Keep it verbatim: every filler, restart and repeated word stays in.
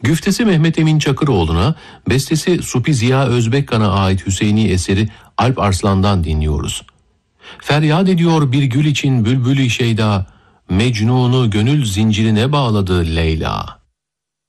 Güftesi Mehmet Emin Çakıroğlu'na, bestesi Supi Ziya Özbekkan'a ait Hüseyini eseri Alp Arslan'dan dinliyoruz. Feryat ediyor bir gül için bülbül-i şeyda, Mecnun'u gönül zincirine bağladı Leyla.